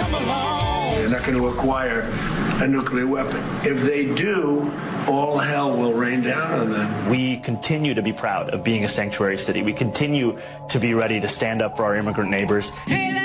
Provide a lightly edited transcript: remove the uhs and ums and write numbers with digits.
They're not going to acquire a nuclear weapon. If they do, all hell will rain down on them. We continue to be proud of being a sanctuary city. We continue to be ready to stand up for our immigrant neighbors. Hey,